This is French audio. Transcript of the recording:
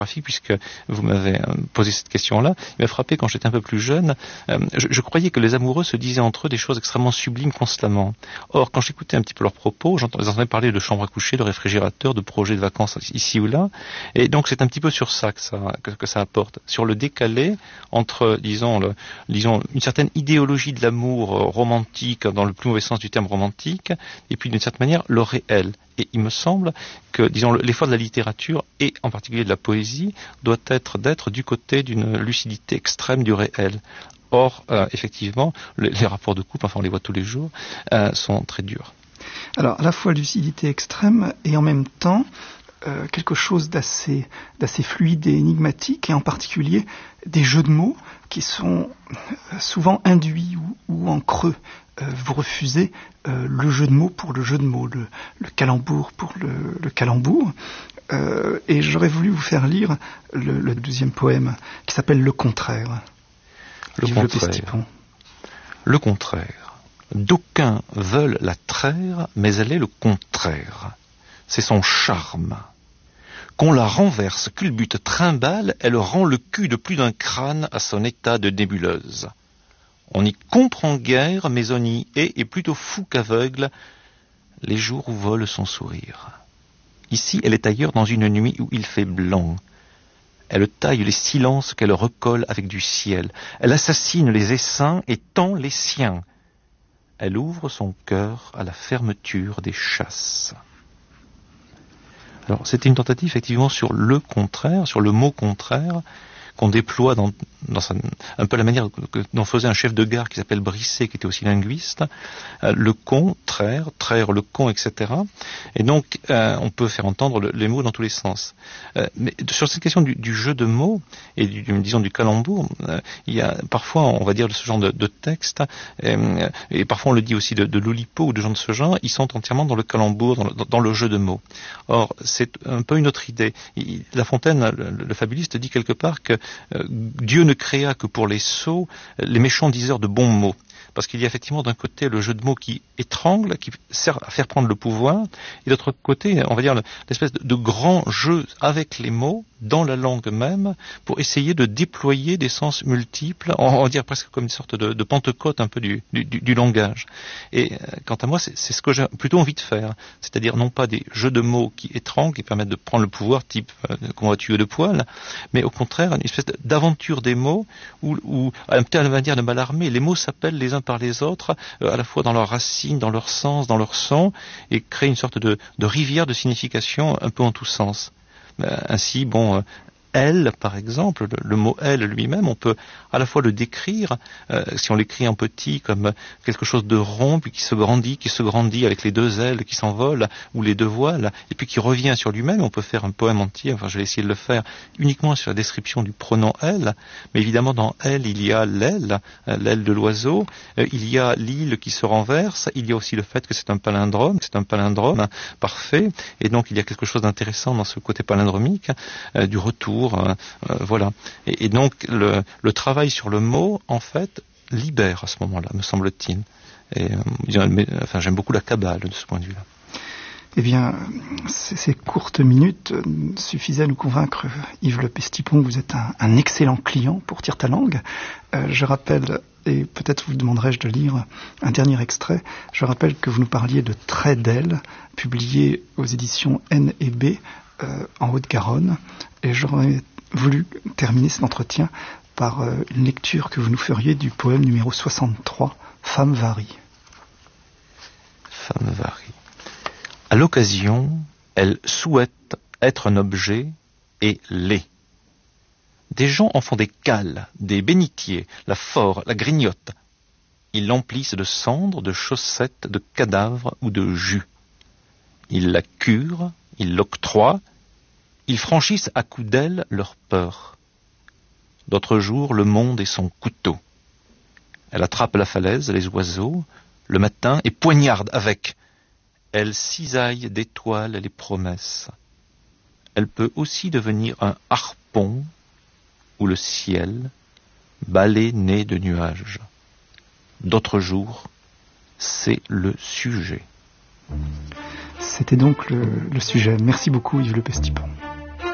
puisque vous m'avez posé cette question-là, il m'a frappé quand j'étais un peu plus jeune. Je croyais que les amoureux se disaient entre eux des choses extrêmement sublimes constamment. Or, quand j'écoutais un petit peu leurs propos, j'entendais parler de chambre à coucher, de réfrigérateur, de projets de vacances ici ou là. Et donc, c'est un petit peu sur ça que ça apporte. Sur le décalé entre, disons, une certaine idéologie de l'amour romantique, dans le plus mauvais sens du terme romantique, et puis d'une certaine manière, le réel. Et il me semble que, disons, l'effort de la littérature, et en particulier de la poésie, doit être d'être du côté d'une lucidité extrême du réel. Or, effectivement, les rapports de couple, enfin on les voit tous les jours, sont très durs. Alors, à la fois lucidité extrême et en même temps quelque chose d'assez fluide et énigmatique, et en particulier des jeux de mots qui sont souvent induits ou en creux. Vous refusez le jeu de mots pour le jeu de mots, le calembour pour le calembour. Et j'aurais voulu vous faire lire le deuxième poème qui s'appelle Le contraire. Le contraire. D'aucuns veulent la traire, mais elle est le contraire. C'est son charme. Qu'on la renverse, culbute, trimballe, elle rend le cul de plus d'un crâne à son état de nébuleuse. On n'y comprend guère, mais on y est plutôt fou qu'aveugle, les jours où vole son sourire. Ici, elle est ailleurs dans une nuit où il fait blanc. Elle taille les silences qu'elle recolle avec du ciel. Elle assassine les essaims et tend les siens. Elle ouvre son cœur à la fermeture des chasses. Alors, c'était une tentative, effectivement, sur le contraire, sur le mot contraire, qu'on déploie dans un peu la manière dont faisait un chef de gare qui s'appelle Brisset, qui était aussi linguiste, le contraire, traire le con, etc. Et donc, on peut faire entendre les mots dans tous les sens. Mais sur cette question du jeu de mots, et disons du calembour, il y a parfois, on va dire, de ce genre de texte, et parfois on le dit aussi de l'Oulipo ou de gens de ce genre, ils sont entièrement dans le calembour, dans le jeu de mots. Or, c'est un peu une autre idée. La Fontaine, le fabuliste, dit quelque part que Dieu ne créa que pour les sots les méchants diseurs de bons mots. Parce qu'il y a effectivement d'un côté le jeu de mots qui étrangle, qui sert à faire prendre le pouvoir, et d'autre côté, on va dire, l'espèce de grand jeu avec les mots, dans la langue même, pour essayer de déployer des sens multiples, on va dire presque comme une sorte de Pentecôte un peu du langage. Et quant à moi, c'est ce que j'ai plutôt envie de faire, c'est-à-dire non pas des jeux de mots qui étranglent, qui permettent de prendre le pouvoir, type convoiture de poil, mais au contraire, une espèce d'aventure des mots, où un peu à la manière de Mallarmé, les mots s'appellent les uns par les autres, à la fois dans leurs racines, dans leur sens, dans leur son, et créent une sorte de rivière de signification un peu en tous sens. Ainsi, elle, par exemple, le mot elle lui-même, on peut à la fois le décrire, si on l'écrit en petit, comme quelque chose de rond, puis qui se grandit avec les deux ailes qui s'envolent, ou les deux voiles, et puis qui revient sur lui-même. On peut faire un poème entier, enfin je vais essayer de le faire uniquement sur la description du pronom elle, mais évidemment dans elle, il y a l'aile de l'oiseau, il y a l'île qui se renverse, il y a aussi le fait que c'est un palindrome parfait, et donc il y a quelque chose d'intéressant dans ce côté palindromique, du retour. Voilà. Et donc le travail sur le mot, en fait, libère à ce moment-là, me semble-t-il. Et j'aime beaucoup la Kabbale de ce point de vue-là. Eh bien, ces courtes minutes suffisaient à nous convaincre, Yves Le Pestipon, que vous êtes un excellent client pour Tire ta langue. Je rappelle, et peut-être vous demanderai-je de lire un dernier extrait, je rappelle que vous nous parliez de Traits d'elle, publié aux éditions N et B, en Haute-Garonne, et j'aurais voulu terminer cet entretien par une lecture que vous nous feriez du poème numéro 63, Femme varie. Femme varie. À l'occasion, elle souhaite être un objet et l'est. Des gens en font des cales, des bénitiers, la fort, la grignote. Ils l'emplissent de cendres, de chaussettes, de cadavres ou de jus. Ils la curent, ils l'octroient, ils franchissent à coups d'ailes leur peur. D'autres jours, le monde est son couteau. Elle attrape la falaise, les oiseaux, le matin, et poignarde avec. Elle cisaille d'étoiles les promesses. Elle peut aussi devenir un harpon ou le ciel, balai né de nuages. D'autres jours, c'est le sujet. C'était donc le sujet. Merci beaucoup Yves Le Pestipon.